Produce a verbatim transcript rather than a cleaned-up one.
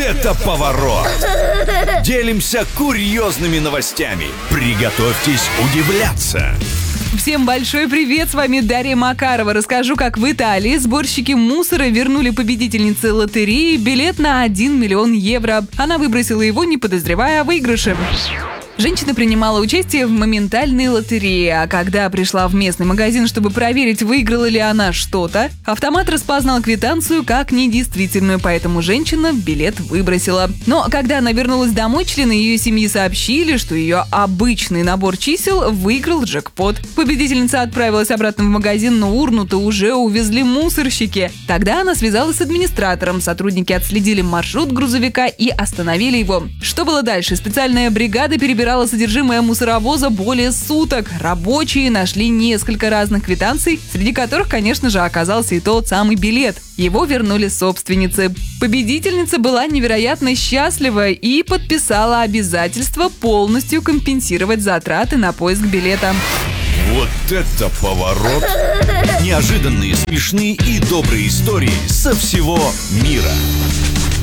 это поворот! Делимся курьезными новостями. Приготовьтесь удивляться. Всем большой привет, с вами Дарья Макарова. Расскажу, как в Италии сборщики мусора вернули победительнице лотереи билет на один миллион евро. Она выбросила его, не подозревая о выигрыше. Женщина принимала участие в моментальной лотерее, а когда пришла в местный магазин, чтобы проверить, выиграла ли она что-то, автомат распознал квитанцию как недействительную, поэтому женщина билет выбросила. Но когда она вернулась домой, члены ее семьи сообщили, что ее обычный набор чисел выиграл джекпот. Победительница отправилась обратно в магазин, но урну-то уже увезли мусорщики. Тогда она связалась с администратором, сотрудники отследили маршрут грузовика и остановили его. Что было дальше? Специальная бригада перебирала содержимое мусоровоза более суток. Рабочие нашли несколько разных квитанций, среди которых, конечно же, оказался и тот самый билет. Его вернули собственнице. Победительница была невероятно счастлива и подписала обязательство полностью компенсировать затраты на поиск билета. Вот это поворот! Неожиданные, смешные и добрые истории со всего мира.